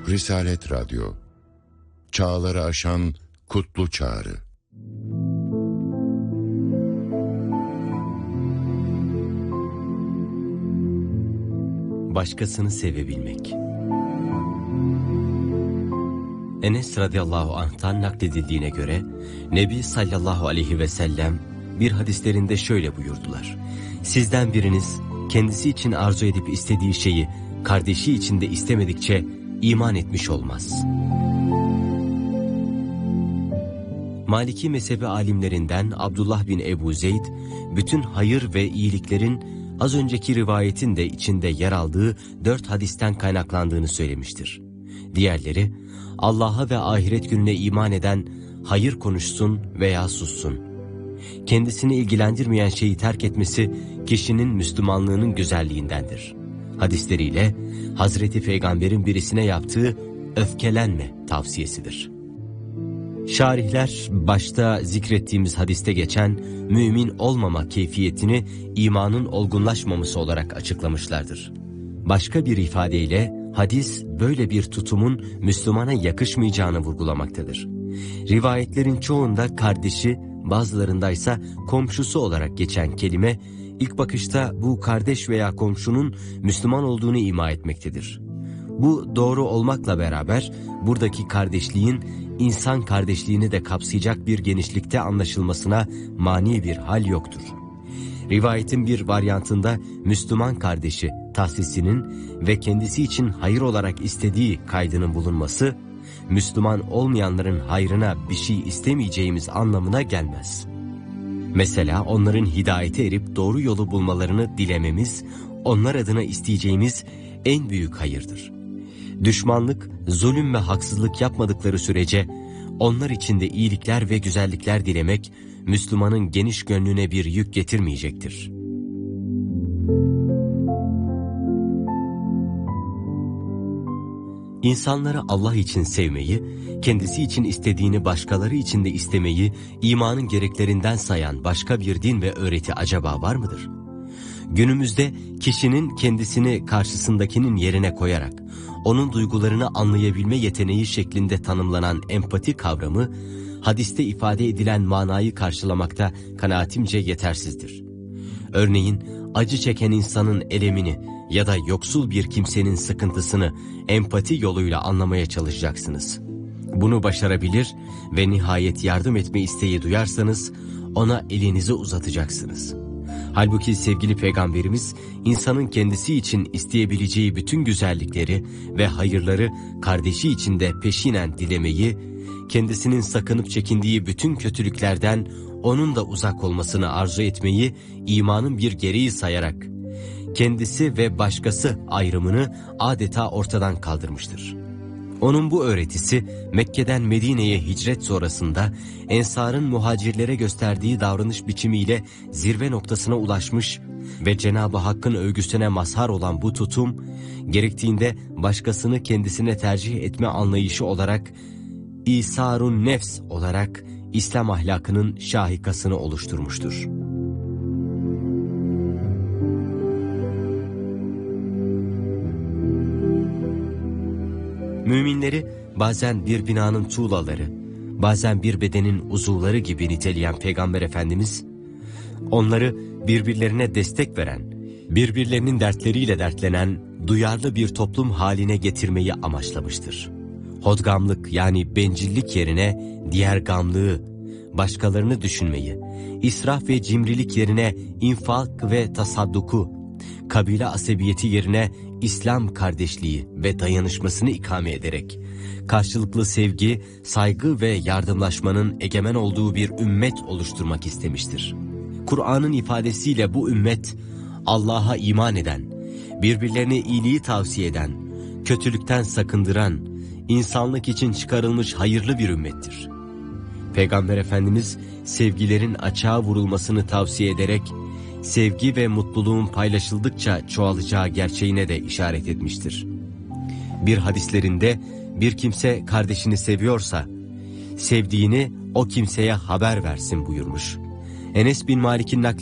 Risalet Radyo, çağları aşan kutlu çağrı. Başkasını sevebilmek. Enes radıyallahu anh'tan nakledildiğine göre Nebi sallallahu aleyhi ve sellem bir hadislerinde şöyle buyurdular: sizden biriniz kendisi için arzu edip istediği şeyi kardeşi için de istemedikçe iman etmiş olmaz. Maliki mezhebi alimlerinden Abdullah bin Ebu Zeyd, bütün hayır ve iyiliklerin az önceki rivayetin de içinde yer aldığı 4 hadisten kaynaklandığını söylemiştir. Diğerleri, Allah'a ve ahiret gününe iman eden hayır konuşsun veya sussun. Kendisini ilgilendirmeyen şeyi terk etmesi kişinin Müslümanlığının güzelliğindendir. Hadisleriyle Hazreti Peygamber'in birisine yaptığı öfkelenme tavsiyesidir. Şarihler başta zikrettiğimiz hadiste geçen mümin olmama keyfiyetini imanın olgunlaşmaması olarak açıklamışlardır. Başka bir ifadeyle hadis böyle bir tutumun Müslümana yakışmayacağını vurgulamaktadır. Rivayetlerin çoğunda kardeşi, bazılarındaysa komşusu olarak geçen kelime ilk bakışta bu kardeş veya komşunun Müslüman olduğunu ima etmektedir. Bu doğru olmakla beraber buradaki kardeşliğin insan kardeşliğini de kapsayacak bir genişlikte anlaşılmasına mani bir hal yoktur. Rivayetin bir varyantında Müslüman kardeşi tahsisinin ve kendisi için hayır olarak istediği kaydının bulunması, Müslüman olmayanların hayrına bir şey istemeyeceğimiz anlamına gelmez. Mesela onların hidayete erip doğru yolu bulmalarını dilememiz, onlar adına isteyeceğimiz en büyük hayırdır. Düşmanlık, zulüm ve haksızlık yapmadıkları sürece onlar için de iyilikler ve güzellikler dilemek, Müslümanın geniş gönlüne bir yük getirmeyecektir. İnsanları Allah için sevmeyi, kendisi için istediğini başkaları için de istemeyi imanın gereklerinden sayan başka bir din ve öğreti acaba var mıdır? Günümüzde kişinin kendisini karşısındakinin yerine koyarak onun duygularını anlayabilme yeteneği şeklinde tanımlanan empati kavramı, hadiste ifade edilen manayı karşılamakta kanaatimce yetersizdir. Örneğin acı çeken insanın elemini ya da yoksul bir kimsenin sıkıntısını empati yoluyla anlamaya çalışacaksınız. Bunu başarabilir ve nihayet yardım etme isteği duyarsanız ona elinizi uzatacaksınız. Halbuki sevgili Peygamberimiz insanın kendisi için isteyebileceği bütün güzellikleri ve hayırları kardeşi için de peşinen dilemeyi, kendisinin sakınıp çekindiği bütün kötülüklerden onun da uzak olmasını arzu etmeyi imanın bir gereği sayarak, kendisi ve başkası ayrımını adeta ortadan kaldırmıştır. Onun bu öğretisi Mekke'den Medine'ye hicret sonrasında Ensar'ın muhacirlere gösterdiği davranış biçimiyle zirve noktasına ulaşmış ve Cenab-ı Hakk'ın övgüsüne mazhar olan bu tutum, gerektiğinde başkasını kendisine tercih etme anlayışı olarak, İsarun nefs olarak İslam ahlakının şahikasını oluşturmuştur. Müminleri bazen bir binanın tuğlaları, bazen bir bedenin uzuvları gibi niteleyen Peygamber Efendimiz, onları birbirlerine destek veren, birbirlerinin dertleriyle dertlenen duyarlı bir toplum haline getirmeyi amaçlamıştır. Hodgamlık yani bencillik yerine diğer gamlığı, başkalarını düşünmeyi, israf ve cimrilik yerine infak ve tasadduku, kabile asabiyeti yerine İslam kardeşliği ve dayanışmasını ikame ederek, karşılıklı sevgi, saygı ve yardımlaşmanın egemen olduğu bir ümmet oluşturmak istemiştir. Kur'an'ın ifadesiyle bu ümmet, Allah'a iman eden, birbirlerine iyiliği tavsiye eden, kötülükten sakındıran, insanlık için çıkarılmış hayırlı bir ümmettir. Peygamber Efendimiz sevgilerin açığa vurulmasını tavsiye ederek, sevgi ve mutluluğun paylaşıldıkça çoğalacağı gerçeğine de işaret etmiştir. Bir hadislerinde bir kimse kardeşini seviyorsa, sevdiğini o kimseye haber versin buyurmuş. Enes bin Malik'in